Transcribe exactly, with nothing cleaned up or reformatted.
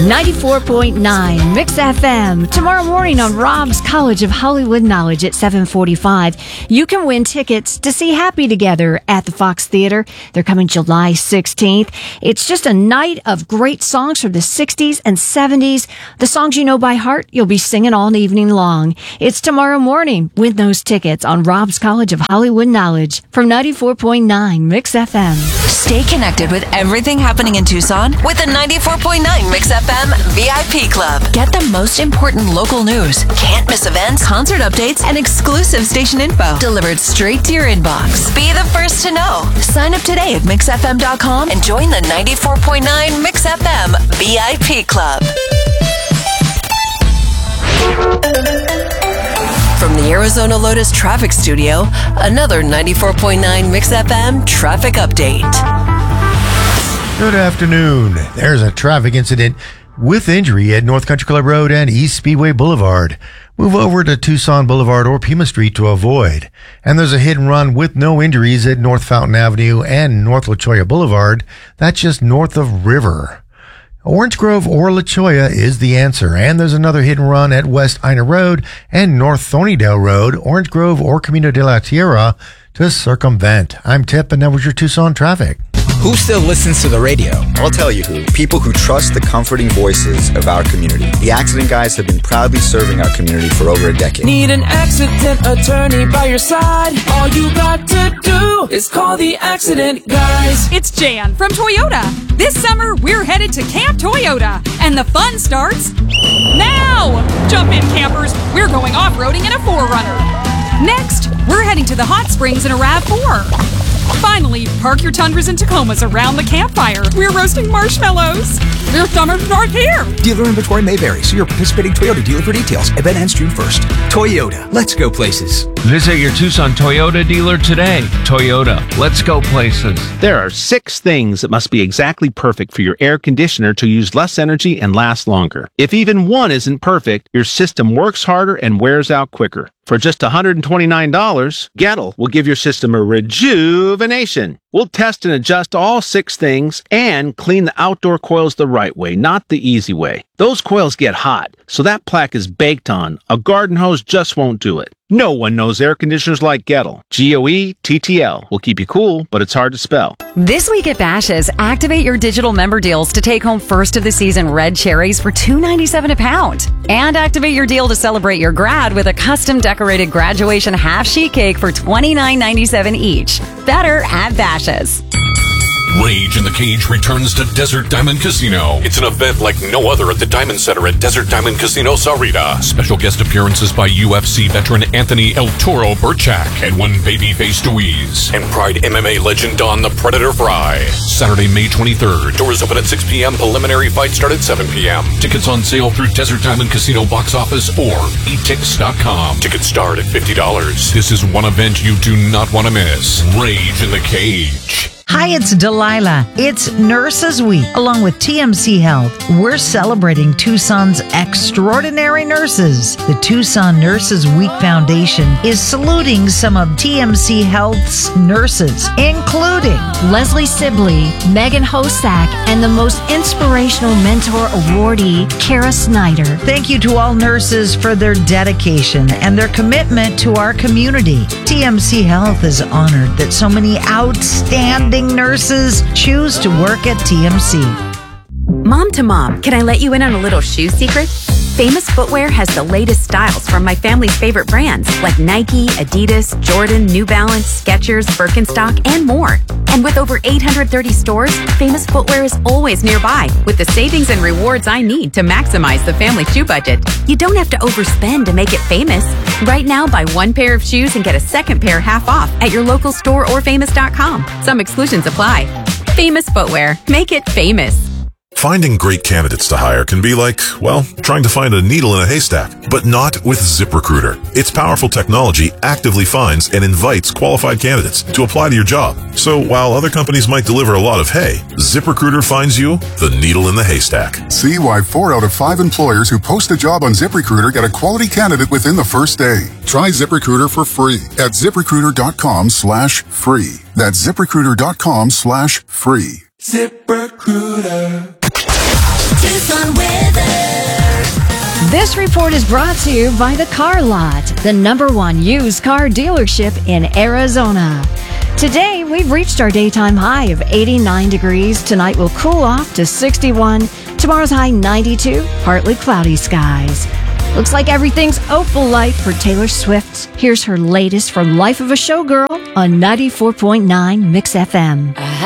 ninety-four point nine Mix F M. Tomorrow morning on Rob's College of Hollywood Knowledge at seven forty-five, you can win tickets to see Happy Together at the Fox Theater. They're coming July sixteenth. It's just a night of great songs from the sixties and seventies. The songs you know by heart, you'll be singing all evening long. It's tomorrow morning. Win those tickets on Rob's College of Hollywood Knowledge from ninety-four point nine Mix F M. Stay connected with everything happening in Tucson with the ninety-four point nine Mix F M V I P Club. Get the most important local news, can't miss events, concert updates, and exclusive station info delivered straight to your inbox. Be the first to know. Sign up today at mix f m dot com and join the ninety-four point nine Mix F M V I P Club. From the Arizona Lotus Traffic Studio, another ninety-four point nine Mix F M traffic update. Good afternoon. There's a traffic incident with injury at North Country Club Road and East Speedway Boulevard. Move over to Tucson Boulevard or Pima Street to avoid. And there's a hit and run with no injuries at North Fountain Avenue and North La Cholla Boulevard. That's just north of River. Orange Grove or La Cholla is the answer. And there's another hit and run at West Ina Road and North Thornydale Road, Orange Grove or Camino de la Tierra to circumvent. I'm Tip, and that was your Tucson traffic. Who still listens to the radio? I'll tell you who. People who trust the comforting voices of our community. The Accident Guys have been proudly serving our community for over a decade. Need an accident attorney by your side? All you got to do is call the Accident Guys. It's Jan from Toyota. This summer, we're headed to Camp Toyota, and the fun starts now! Jump in, campers. We're going off-roading in a four runner. Next, we're heading to the hot springs in a RAV four. Finally, park your Tundras and Tacomas around the campfire. We're roasting marshmallows. Their summers start here. Dealer inventory may vary. See your participating Toyota dealer for details. Event ends June first. Toyota. Let's go places. Visit your Tucson Toyota dealer today. Toyota. Let's go places. There are six things that must be exactly perfect for your air conditioner to use less energy and last longer. If even one isn't perfect, your system works harder and wears out quicker. For just one hundred twenty-nine dollars, Gettle will give your system a rejuvenation. We'll test and adjust all six things and clean the outdoor coils the right way, not the easy way. Those coils get hot, so that plaque is baked on. A garden hose just won't do it. No one knows air conditioners like Gettle. G O E T T L will keep you cool, but it's hard to spell. This week at Bashas', activate your digital member deals to take home first of the season red cherries for two ninety-seven a pound. And activate your deal to celebrate your grad with a custom decorated graduation half sheet cake for twenty-nine ninety-seven each. Better at Bashas'. Rage in the Cage returns to Desert Diamond Casino. It's an event like no other at the Diamond Center at Desert Diamond Casino Sarita. Special guest appearances by U F C veteran Anthony El Toro Burchak and one babyface Deweese. And Pride M M A legend Don the Predator Fry. Saturday, May twenty-third. Doors open at six p.m. Preliminary fight start at seven p.m. Tickets on sale through Desert Diamond Casino box office or e tix dot com. Tickets start at fifty dollars. This is one event you do not want to miss. Rage in the Cage. Hi, it's Delilah. It's Nurses Week. Along with T M C Health, we're celebrating Tucson's extraordinary nurses. The Tucson Nurses Week Foundation is saluting some of T M C Health's nurses, including Leslie Sibley, Megan Hosack, and the most inspirational mentor awardee, Kara Snyder. Thank you to all nurses for their dedication and their commitment to our community. T M C Health is honored that so many outstanding nurses choose to work at T M C. Mom to mom, can I let you in on a little shoe secret? Famous Footwear has the latest styles from my family's favorite brands like Nike, Adidas, Jordan, New Balance, Skechers, Birkenstock, and more. And with over eight hundred thirty stores, Famous Footwear is always nearby with the savings and rewards I need to maximize the family shoe budget. You don't have to overspend to make it famous. Right now, buy one pair of shoes and get a second pair half off at your local store or famous dot com. Some exclusions apply. Famous Footwear. Make it famous. Finding great candidates to hire can be like, well, trying to find a needle in a haystack, but not with ZipRecruiter. Its powerful technology actively finds and invites qualified candidates to apply to your job. So while other companies might deliver a lot of hay, ZipRecruiter finds you the needle in the haystack. See why four out of five employers who post a job on ZipRecruiter get a quality candidate within the first day. Try ZipRecruiter for free at ZipRecruiter.com slash free. That's ZipRecruiter.com slash free. ZipRecruiter. Tucson Web. This report is brought to you by The Car Lot, the number one used car dealership in Arizona. Today, we've reached our daytime high of eighty-nine degrees. Tonight will cool off to sixty-one. Tomorrow's high ninety-two, partly cloudy skies. Looks like everything's opal light for Taylor Swift. Here's her latest from Life of a Showgirl on ninety-four point nine Mix F M.